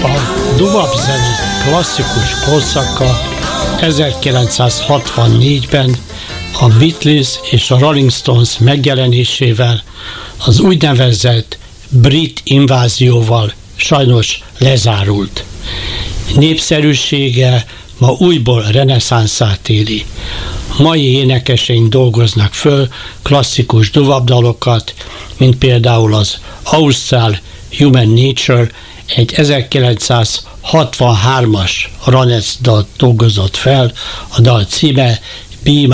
A doo-wop zene klasszikus korszaka 1964-ben a Beatles és a Rolling Stones megjelenésével, az úgynevezett brit invázióval sajnos lezárult. Népszerűsége ma újból reneszánszát éli. Mai énekeseink dolgoznak föl klasszikus doo-wop dalokat, mint például az ausztrál Human Nature, egy 1963-as Ranes dalt dolgozott fel, a dal címe Be